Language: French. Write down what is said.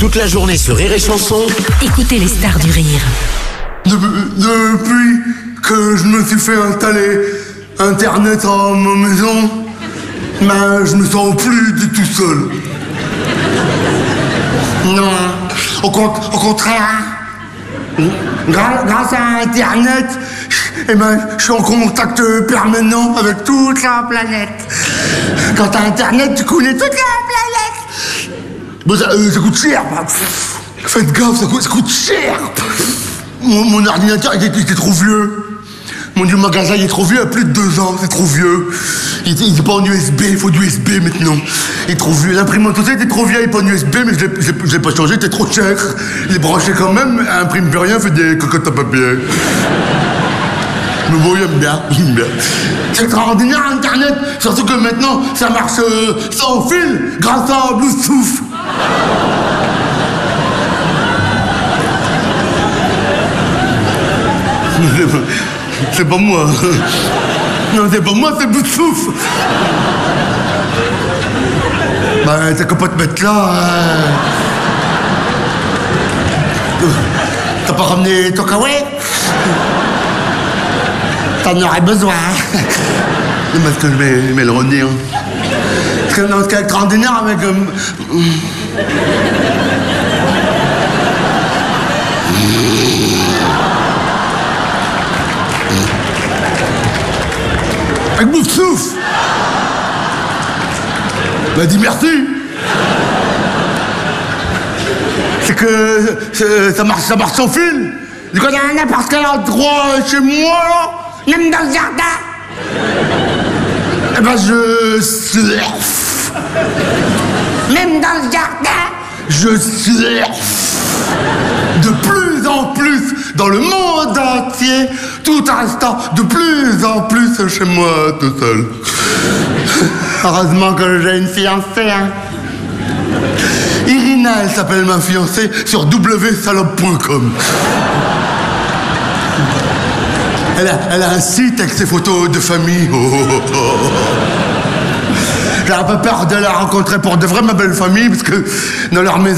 Toute la journée sur Rire et Chanson. Écoutez les stars du rire. Depuis que je me suis fait installer Internet à ma maison, ben, je me sens plus du tout seul. Non, au contraire, grâce à Internet, eh ben, je suis en contact permanent avec toute la planète. Quand t'as Internet, tu connais toute la planète. Bon, ça coûte cher. Faites gaffe, ça coûte cher. Mon ordinateur, il était trop vieux. Mon magasin, il est trop vieux, il a plus de 2 ans, c'est trop vieux. Il n'est pas en USB, il faut du USB maintenant. Il est trop vieux. L'imprimante aussi était trop vieille, pas en USB, mais je l'ai pas changé, il était trop cher. Il est branché quand même, elle imprime plus rien, fait des cocottes à papier. Mais bon, j'aime bien. C'est extraordinaire, Internet. Surtout que maintenant, ça marche sans fil, grâce à Bluetooth. C'est pas moi. Non, c'est pas moi, c'est Bluetooth. Bah, t'as qu'à pas te mettre là. T'as pas ramené ton kawaii? T'en aurais besoin. Parce que je vais le redire. Parce que dans ce cas extraordinaire avec... Avec Bluetooth. Bah dis merci. C'est que ça marche sans fil. Du coup, il y a n'importe quel endroit chez moi, là, même dans le jardin. Eh ben je surfe. Même dans le jardin, je surfe. De plus en plus dans le monde entier, tout instant, de plus en plus chez moi tout seul. Heureusement que j'ai une fiancée, hein. Irina, elle s'appelle ma fiancée sur wsalope.com. Elle a un site avec ses photos de famille. J'ai un peu peur de la rencontrer pour de vrai, ma belle famille, parce que dans leur maison,